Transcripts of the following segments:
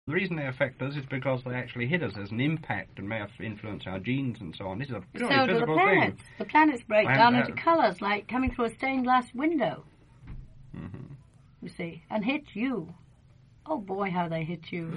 The reason they affect us is because they actually hit us as an impact and may influence our genes and so on. This is a purely so do the physical planets. thing. The planets break down into colours, like coming through a stained glass window. Mm-hmm. You see, and hit you. Oh boy, how they hit you.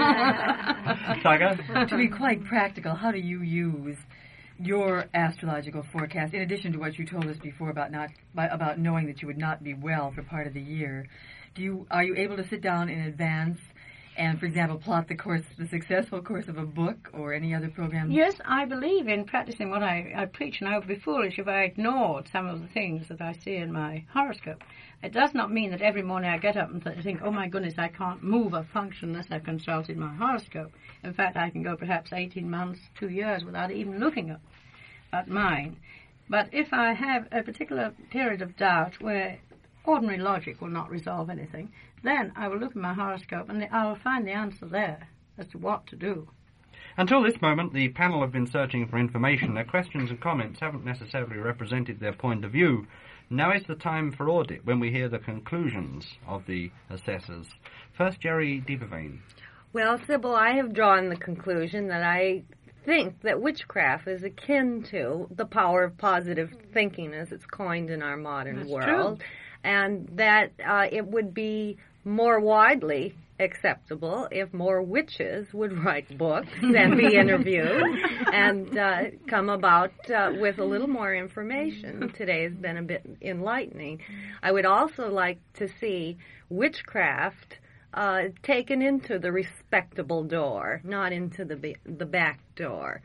Tiger? To be quite practical, how do you use your astrological forecast, in addition to what you told us before about knowing that you would not be well for part of the year? Are you able to sit down in advance and, for example, plot the successful course of a book or any other program? Yes, I believe in practicing what I preach, and I would be foolish if I ignored some of the things that I see in my horoscope. It does not mean that every morning I get up and think, oh my goodness, I can't move or function unless I've consulted my horoscope. In fact, I can go perhaps 18 months, 2 years without even looking at mine. But if I have a particular period of doubt where ordinary logic will not resolve anything, then I will look at my horoscope and I will find the answer there as to what to do. Until this moment, the panel have been searching for information. Their questions and comments haven't necessarily represented their point of view. Now is the time for audit, when we hear the conclusions of the assessors. First, Jerry Deepervein. Well, Sybil, I have drawn the conclusion that I think that witchcraft is akin to the power of positive thinking, as it's coined in our modern world. True. And that it would be more widely acceptable if more witches would write books and be interviewed and come about with a little more information. Today has been a bit enlightening. I would also like to see witchcraft taken into the respectable door, not into the back door.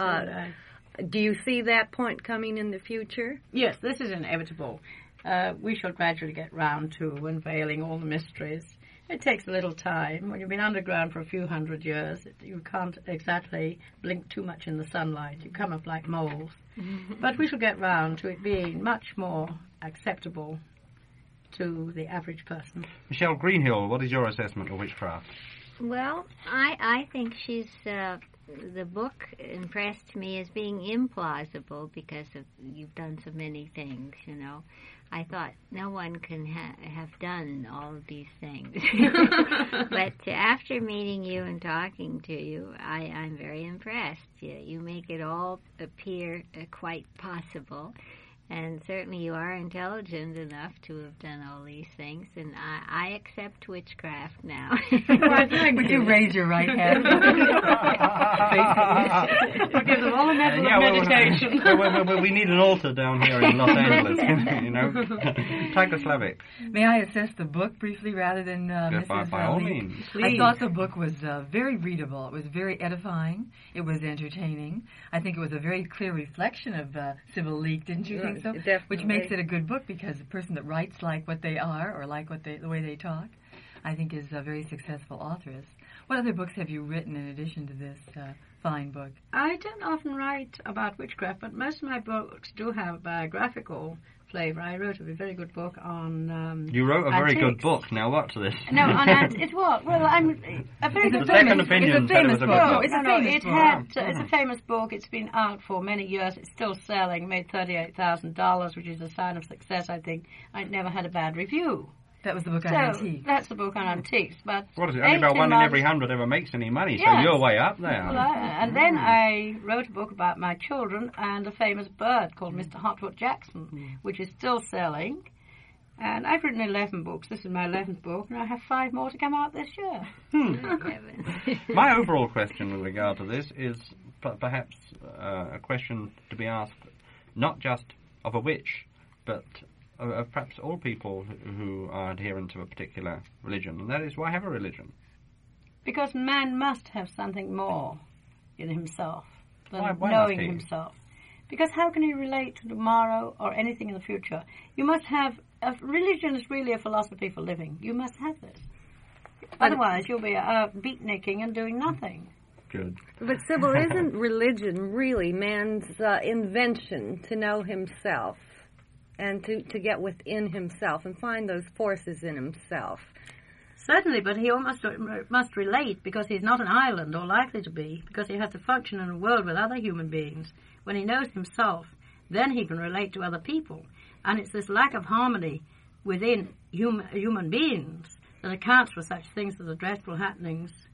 Do you see that point coming in the future? Yes, this is inevitable. We shall gradually get round to unveiling all the mysteries. It takes a little time. When you've been underground for a few hundred years, you can't exactly blink too much in the sunlight. You come up like moles. But we shall get round to it being much more acceptable to the average person. Michelle Greenhill, what is your assessment of witchcraft? Well, I think she's... the book impressed me as being implausible because you've done so many things, you know. I thought no one can have done all of these things. But after meeting you and talking to you, I'm very impressed. You make it all appear quite possible. And certainly you are intelligent enough to have done all these things, and I accept witchcraft now. Would you raise your right hand? We'll give them all a medal of meditation. We need an altar down here in Los Angeles, you know. Tiger Slavic. May I assess the book briefly rather than Mrs. By all Leek? means. I thought the book was very readable. It was very edifying. It was entertaining. I think it was a very clear reflection of Sybil Leek, didn't you think so? Definitely. Which makes it a good book because the person that writes like what they are or like the way they talk, I think is a very successful authoress. What other books have you written in addition to this fine book? I don't often write about witchcraft, but most of my books do have a biographical flavour. I wrote a very good book on You wrote a very antiques. good book. Now watch this. No, on it's what? Well, I'm a very good The second opinion it's a said it famous was a book. good No, book. it's a famous book. It's a famous book. It's been out for many years. It's still selling. Made $38,000, which is a sign of success, I think. I never had a bad review. That was the book on So antiques. that's the book on antiques. But What is it? Only about 18 one in months- every 100 ever makes any money, so Yes. you're way up there. Well, and then I wrote a book about my children and a famous bird called Mr. Hotfoot Jackson, which is still selling. And I've written 11 books. This is my 11th book, and I have 5 more to come out this year. My overall question with regard to this is perhaps a question to be asked not just of a witch, but of perhaps all people who are adherent to a particular religion, and that is, why have a religion? Because man must have something more in himself than Why knowing must he? himself. Because how can he relate to tomorrow or anything in the future? You must have... religion is really a philosophy for living. You must have this. Otherwise, you'll be beatnicking and doing nothing. Good. But, Sybil, isn't religion really man's invention to know himself and to get within himself and find those forces in himself? Certainly, but he almost must relate because he's not an island or likely to be, because he has to function in a world with other human beings. When he knows himself, then he can relate to other people. And it's this lack of harmony within human beings that accounts for such things as the dreadful happenings